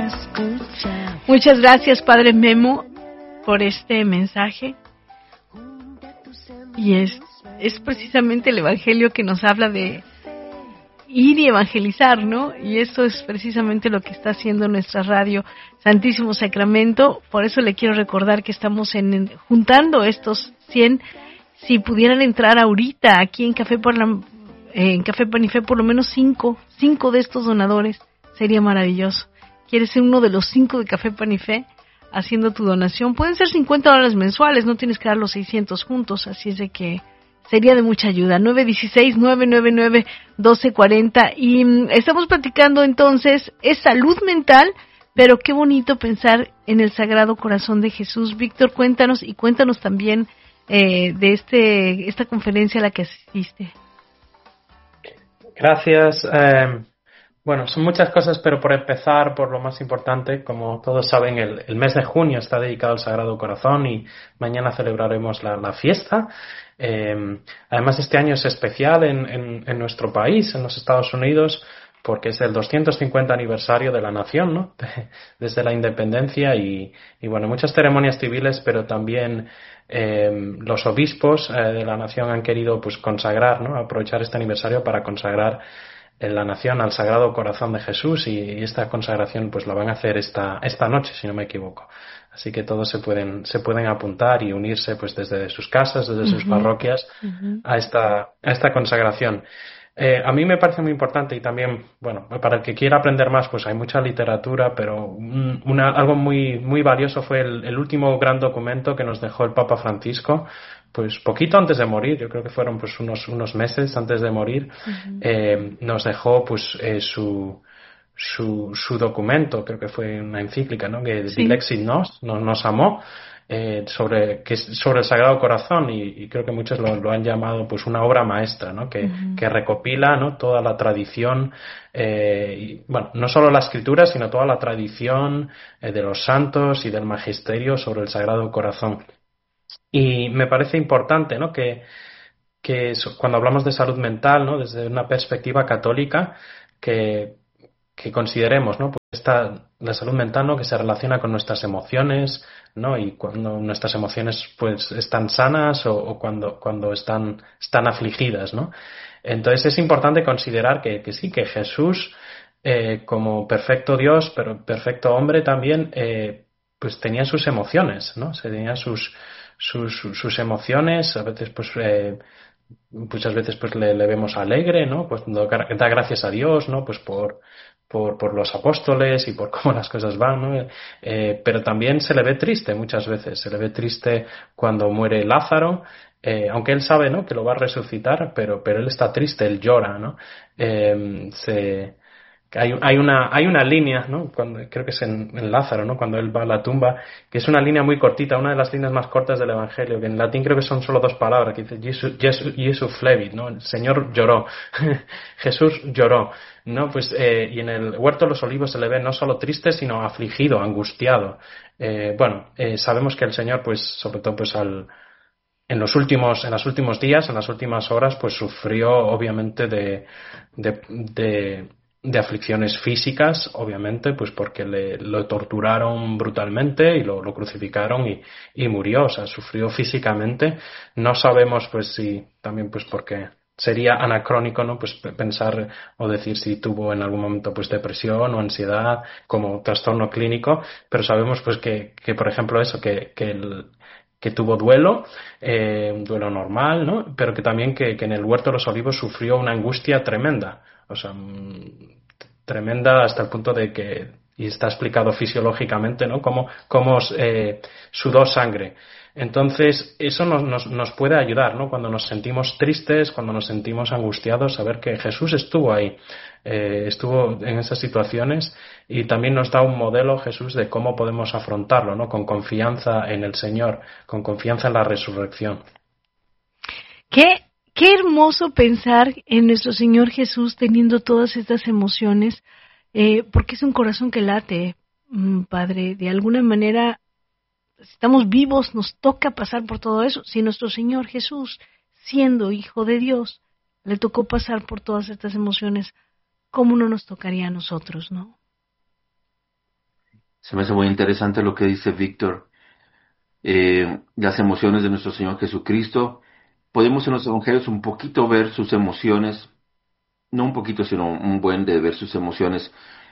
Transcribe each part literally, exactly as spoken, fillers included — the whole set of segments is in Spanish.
Muchas gracias, Padre Memo, por este mensaje. Y es, es precisamente el Evangelio que nos habla de ir y evangelizar, ¿no? Y eso es precisamente lo que está haciendo nuestra radio Santísimo Sacramento. Por eso le quiero recordar que estamos en, juntando estos cien. Si pudieran entrar ahorita aquí en Café por la, eh, en Café Panifé, por lo menos cinco, cinco de estos donadores, sería maravilloso. ¿Quieres ser uno de los cinco de Café Panifé haciendo tu donación? Pueden ser cincuenta dólares mensuales, no tienes que dar los seiscientos juntos, así es de que sería de mucha ayuda. nueve uno seis, nueve nueve nueve, uno dos cuatro cero. Y mm, estamos platicando entonces, es salud mental, pero qué bonito pensar en el Sagrado Corazón de Jesús. Víctor, cuéntanos y cuéntanos también eh, de este esta conferencia a la que asististe. Gracias. Eh, bueno, son muchas cosas, pero por empezar por lo más importante, como todos saben, el, el mes de junio está dedicado al Sagrado Corazón y mañana celebraremos la, la fiesta. Eh, además, este año es especial en, en, en nuestro país, en los Estados Unidos, porque es el doscientos cincuenta aniversario de la nación, ¿no? Desde la independencia y, y bueno, muchas ceremonias civiles, pero también eh, los obispos eh, de la nación han querido pues consagrar, ¿no? Aprovechar este aniversario para consagrar en la nación al Sagrado Corazón de Jesús y, y esta consagración pues la van a hacer esta, esta noche, si no me equivoco. Así que todos se pueden, se pueden apuntar y unirse pues desde sus casas, desde uh-huh. sus parroquias uh-huh. a esta, a esta consagración. Eh, a mí me parece muy importante y también, bueno, para el que quiera aprender más, pues hay mucha literatura, pero un, una, algo muy, muy valioso fue el, el último gran documento que nos dejó el Papa Francisco, pues poquito antes de morir, yo creo que fueron pues unos, unos meses antes de morir, uh-huh. eh, nos dejó pues eh, su, su, su documento, creo que fue una encíclica, ¿no? Que sí. Dilexit Nos, nos, nos amó. Eh, sobre que es sobre el Sagrado Corazón y, y creo que muchos lo, lo han llamado pues una obra maestra, ¿no? Que, uh-huh. que recopila, ¿no? Toda la tradición eh, y, bueno, no solo la escritura sino toda la tradición eh, de los santos y del magisterio sobre el Sagrado Corazón. Y me parece importante, ¿no? que, que cuando hablamos de salud mental, ¿no? Desde una perspectiva católica, que que consideremos, ¿no? Pues esta, la salud mental, ¿no? Que se relaciona con nuestras emociones, ¿no? Y cuando nuestras emociones pues están sanas o, o cuando, cuando están, están afligidas, ¿no? Entonces es importante considerar que, que sí, que Jesús, eh, como perfecto Dios, pero perfecto hombre también, eh, pues tenía sus emociones, ¿no? Se tenía sus, sus, sus emociones, a veces pues, eh, muchas veces pues le, le vemos alegre, ¿no? Pues da gracias a Dios, ¿no? Pues por, por, por los apóstoles y por cómo las cosas van, ¿no? Eh, pero también se le ve triste muchas veces, se le ve triste cuando muere Lázaro, eh, aunque él sabe, ¿no? Que lo va a resucitar, pero, pero él está triste, él llora, ¿no? Eh, se, hay, hay una, hay una línea, ¿no? Cuando, creo que es en, en Lázaro, ¿no? Cuando él va a la tumba, que es una línea muy cortita, una de las líneas más cortas del Evangelio, que en latín creo que son solo dos palabras, que dice Jesús, Jesús, Jesús flevit, ¿no? El Señor lloró, Jesús lloró, ¿no? Pues, eh, y en el Huerto de los Olivos se le ve no solo triste, sino afligido, angustiado. Eh, bueno, eh, sabemos que el Señor, pues, sobre todo, pues, al, en los últimos, en los últimos días, en las últimas horas, pues, sufrió, obviamente, de, de, de de aflicciones físicas, obviamente, pues porque le, lo torturaron brutalmente y lo, lo crucificaron y, y murió, o sea, sufrió físicamente. No sabemos, pues, si también, pues, porque sería anacrónico, ¿no? Pues pensar o decir si tuvo en algún momento, pues, depresión o ansiedad como trastorno clínico, pero sabemos, pues, que, que por ejemplo, eso, que, que el que tuvo duelo, eh, un duelo normal, ¿no? Pero que también que, que en el Huerto de los Olivos sufrió una angustia tremenda, o sea, tremenda hasta el punto de que, y está explicado fisiológicamente, ¿no? Cómo, cómo eh, sudó sangre. Entonces, eso nos, nos, nos puede ayudar, ¿no? Cuando nos sentimos tristes, cuando nos sentimos angustiados, saber que Jesús estuvo ahí, eh, estuvo en esas situaciones y también nos da un modelo, Jesús, de cómo podemos afrontarlo, ¿no? Con confianza en el Señor, con confianza en la resurrección. ¿Qué? Qué hermoso pensar en nuestro Señor Jesús teniendo todas estas emociones, eh, porque es un corazón que late, mm, Padre. De alguna manera, si estamos vivos, nos toca pasar por todo eso. Si nuestro Señor Jesús, siendo Hijo de Dios, le tocó pasar por todas estas emociones, ¿cómo no nos tocaría a nosotros, no? Se me hace muy interesante lo que dice Víctor. Eh, las emociones de nuestro Señor Jesucristo. Podemos en los evangelios un poquito ver sus emociones, no un poquito, sino un buen de ver sus emociones,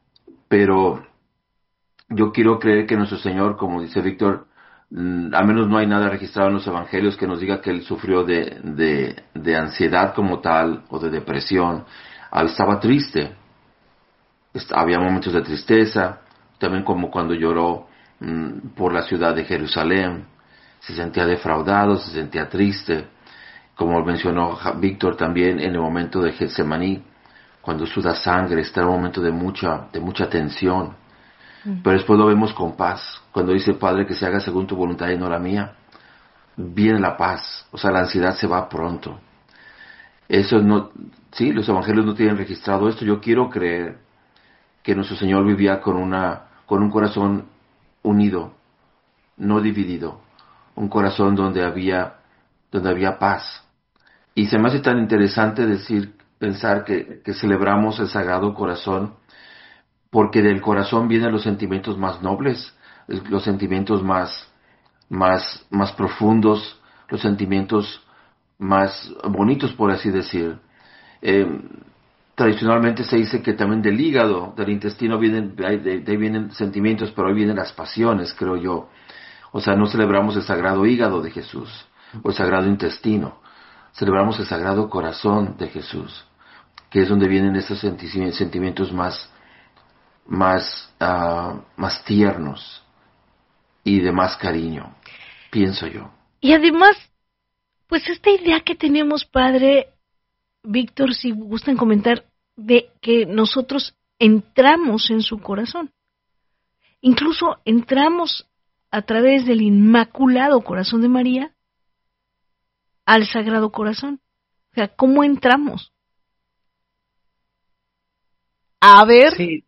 pero yo quiero creer que nuestro Señor, como dice Víctor, mm, al menos no hay nada registrado en los evangelios que nos diga que Él sufrió de, de, de ansiedad como tal o de depresión. Él estaba triste, Est- había momentos de tristeza, también como cuando lloró mm, por la ciudad de Jerusalén, se sentía defraudado, se sentía triste, como mencionó Ja- Víctor también en el momento de Getsemaní, cuando suda sangre, está en un momento de mucha, de mucha tensión, Mm. pero después lo vemos con paz, cuando dice Padre que se haga según tu voluntad y no la mía, viene la paz, o sea, la ansiedad se va pronto. Eso no, sí, los evangelios no tienen registrado esto, yo quiero creer que nuestro Señor vivía con una, con un corazón unido, no dividido, un corazón donde había, donde había paz. Y se me hace tan interesante decir, pensar que, que celebramos el Sagrado Corazón, porque del corazón vienen los sentimientos más nobles, los sentimientos más, más, más profundos, los sentimientos más bonitos, por así decir. Eh, Tradicionalmente se dice que también del hígado, del intestino vienen, de, ahí- de- de ahí vienen sentimientos, pero hoy vienen las pasiones, creo yo. O sea, no celebramos el sagrado hígado de Jesús o el sagrado intestino, celebramos el sagrado corazón de Jesús, que es donde vienen esos senti- sentimientos más, más, ah, más tiernos y de más cariño, pienso yo. Y además, pues esta idea que tenemos, padre Víctor, si gustan comentar, de que nosotros entramos en su corazón. Incluso entramos a través del Inmaculado Corazón de María al Sagrado Corazón. O sea, ¿cómo entramos? A ver. Sí.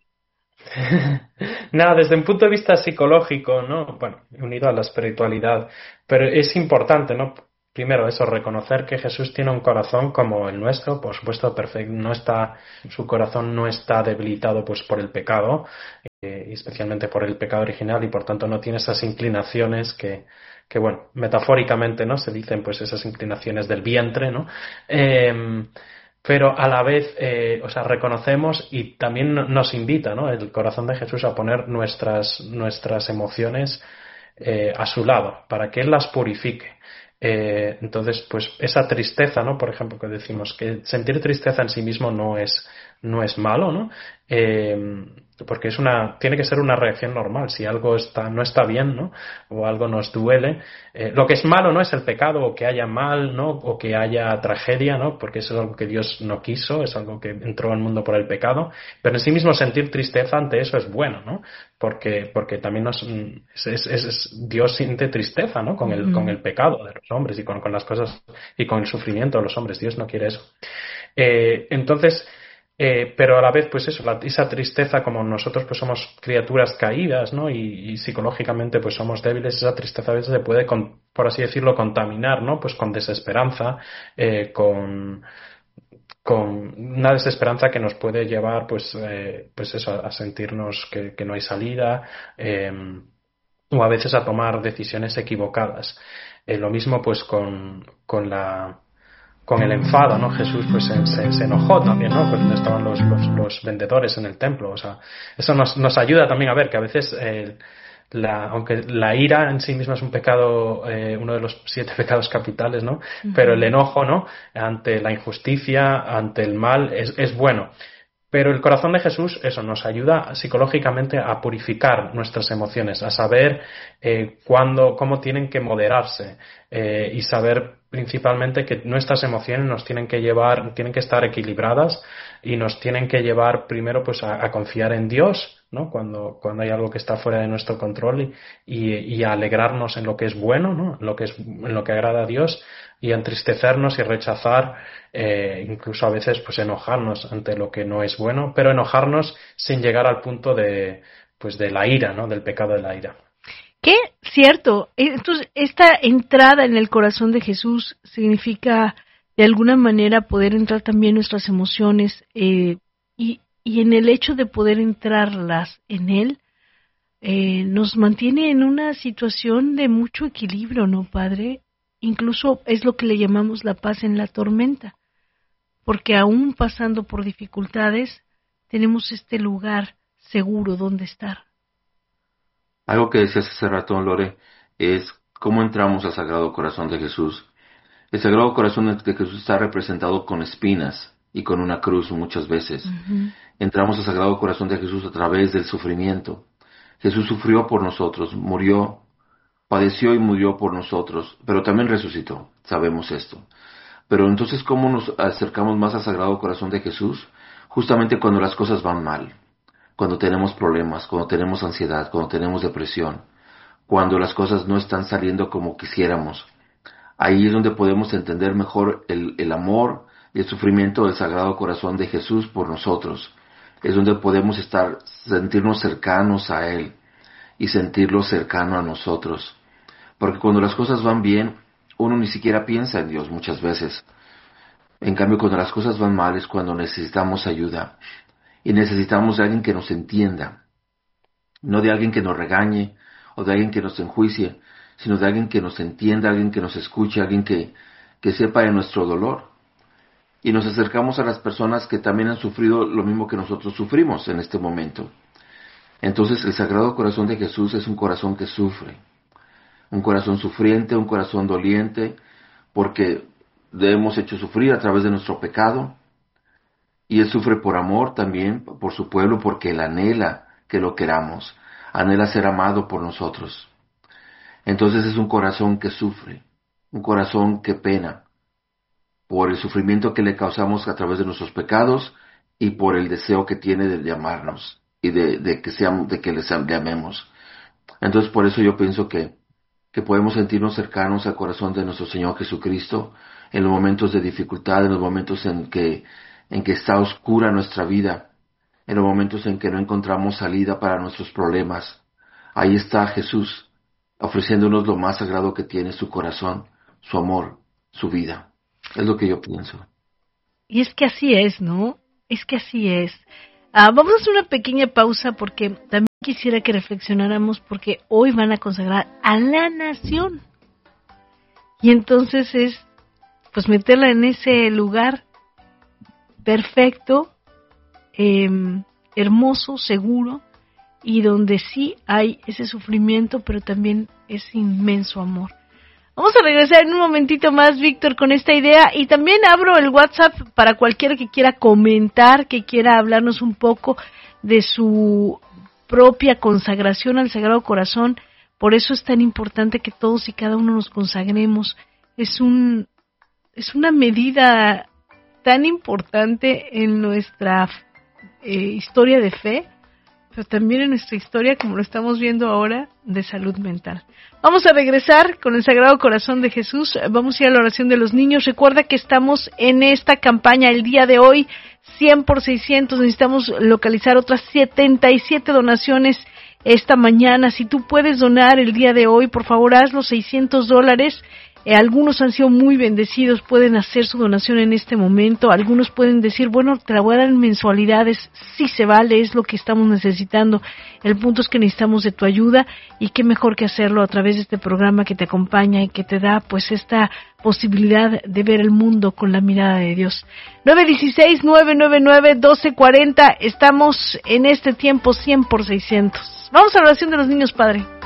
Nada, desde un punto de vista psicológico, ¿no? Bueno, unido a la espiritualidad, pero es importante, ¿no? Primero eso, reconocer que Jesús tiene un corazón como el nuestro, por supuesto, perfecto, no está, su corazón no está debilitado pues por el pecado, eh, especialmente por el pecado original, y por tanto no tiene esas inclinaciones que, que bueno, metafóricamente, ¿no? Se dicen pues esas inclinaciones del vientre, ¿no? Eh, pero a la vez, eh, o sea, reconocemos y también nos invita, ¿no? El corazón de Jesús a poner nuestras, nuestras emociones eh, a su lado, para que Él las purifique. Eh, entonces, pues esa tristeza, ¿no? Por ejemplo, que decimos que sentir tristeza en sí mismo no es, no es malo, ¿no? Eh, porque es una, tiene que ser una reacción normal. Si algo está, no está bien, ¿no? O algo nos duele, eh, lo que es malo no es el pecado, o que haya mal, ¿no? O que haya tragedia, ¿no? Porque eso es algo que Dios no quiso, es algo que entró al mundo por el pecado. Pero en sí mismo sentir tristeza ante eso es bueno, ¿no? Porque, porque también nos, es, es, es, Dios siente tristeza, ¿no? Con el, con el pecado de los hombres y con, con las cosas y con el sufrimiento de los hombres. Dios no quiere eso. Eh, entonces, eh, pero a la vez, pues eso, la, esa tristeza, como nosotros pues somos criaturas caídas, ¿no? Y, y psicológicamente pues somos débiles, esa tristeza a veces se puede, con, por así decirlo, contaminar, ¿no? Pues con desesperanza, eh, con con una desesperanza que nos puede llevar pues eh, pues eso, a sentirnos que, que no hay salida, eh, o a veces a tomar decisiones equivocadas. Eh, lo mismo pues con, con la con el enfado, ¿no? Jesús pues se, se, se enojó también, ¿no? Pues donde estaban los, los, los vendedores en el templo. O sea, eso nos, nos ayuda también a ver que a veces eh, la, aunque la ira en sí misma es un pecado, eh, uno de los siete pecados capitales, ¿no? Uh-huh. Pero el enojo, ¿no? Ante la injusticia, ante el mal, es, es bueno. Pero el corazón de Jesús, eso, nos ayuda psicológicamente a purificar nuestras emociones, a saber eh, cuándo, cómo tienen que moderarse, eh, y saber principalmente que nuestras emociones nos tienen que llevar, tienen que estar equilibradas y nos tienen que llevar primero pues a, a confiar en Dios, ¿no? Cuando, cuando hay algo que está fuera de nuestro control y, y, y a alegrarnos en lo que es bueno, ¿no? En lo que es, en lo que agrada a Dios, y a entristecernos y rechazar, eh, incluso a veces pues enojarnos ante lo que no es bueno, pero enojarnos sin llegar al punto de pues de la ira, ¿no? Del pecado de la ira. Qué cierto. Entonces, esta entrada en el corazón de Jesús significa de alguna manera poder entrar también nuestras emociones, eh, y, y en el hecho de poder entrarlas en Él, eh, nos mantiene en una situación de mucho equilibrio, ¿no, Padre? Incluso es lo que le llamamos la paz en la tormenta, porque aún pasando por dificultades, tenemos este lugar seguro donde estar. Algo que decías hace rato, Lore, es cómo entramos al Sagrado Corazón de Jesús. El Sagrado Corazón de Jesús está representado con espinas y con una cruz muchas veces. Uh-huh. Entramos al Sagrado Corazón de Jesús a través del sufrimiento. Jesús sufrió por nosotros, murió, padeció y murió por nosotros, pero también resucitó, sabemos esto. Pero entonces, ¿cómo nos acercamos más al Sagrado Corazón de Jesús? Justamente cuando las cosas van mal, cuando tenemos problemas, cuando tenemos ansiedad, cuando tenemos depresión, cuando las cosas no están saliendo como quisiéramos. Ahí es donde podemos entender mejor el, el amor y el sufrimiento del Sagrado Corazón de Jesús por nosotros. Es donde podemos estar, sentirnos cercanos a Él y sentirlo cercano a nosotros. Porque cuando las cosas van bien, uno ni siquiera piensa en Dios muchas veces. En cambio, cuando las cosas van mal es cuando necesitamos ayuda. Y necesitamos de alguien que nos entienda. No de alguien que nos regañe o de alguien que nos enjuicie, sino de alguien que nos entienda, alguien que nos escuche, alguien que, que sepa de nuestro dolor. Y nos acercamos a las personas que también han sufrido lo mismo que nosotros sufrimos en este momento. Entonces el Sagrado Corazón de Jesús es un corazón que sufre, un corazón sufriente, un corazón doliente, porque le hemos hecho sufrir a través de nuestro pecado, y Él sufre por amor también, por su pueblo, porque Él anhela que lo queramos, anhela ser amado por nosotros. Entonces es un corazón que sufre, un corazón que pena, por el sufrimiento que le causamos a través de nuestros pecados y por el deseo que tiene de llamarnos y de, de que seamos, de que les amemos. Entonces por eso yo pienso que, que podemos sentirnos cercanos al corazón de nuestro Señor Jesucristo en los momentos de dificultad, en los momentos en que, en que está oscura nuestra vida, en los momentos en que no encontramos salida para nuestros problemas. Ahí está Jesús, ofreciéndonos lo más sagrado que tiene, su corazón, su amor, su vida. Es lo que yo pienso. Y es que así es, ¿no? Es que así es. Ah, vamos a hacer una pequeña pausa porque también quisiera que reflexionáramos porque hoy van a consagrar a la nación. Y entonces es, pues, meterla en ese lugar perfecto, eh, hermoso, seguro, y donde sí hay ese sufrimiento, pero también es inmenso amor. Vamos a regresar en un momentito más, Víctor, con esta idea, y también abro el WhatsApp para cualquiera que quiera comentar, que quiera hablarnos un poco de su propia consagración al Sagrado Corazón. Por eso es tan importante que todos y cada uno nos consagremos. Es un, es una medida tan importante en nuestra eh, historia de fe, pero también en nuestra historia, como lo estamos viendo ahora, de salud mental. Vamos a regresar con el Sagrado Corazón de Jesús. Vamos a ir a la oración de los niños. Recuerda que estamos en esta campaña el día de hoy, cien por seiscientos. Necesitamos localizar otras setenta y siete donaciones esta mañana. Si tú puedes donar el día de hoy, por favor, haz los seiscientos dólares. Eh, algunos han sido muy bendecidos, pueden hacer su donación en este momento. Algunos pueden decir, bueno, te la voy a dar en mensualidades. Sí se vale, es lo que estamos necesitando. El punto es que necesitamos de tu ayuda, y qué mejor que hacerlo a través de este programa que te acompaña y que te da pues esta posibilidad de ver el mundo con la mirada de Dios. nueve uno seis, nueve nueve nueve, uno dos cuatro cero. Estamos en este tiempo cien por seiscientos. Vamos a la oración de los niños, Padre.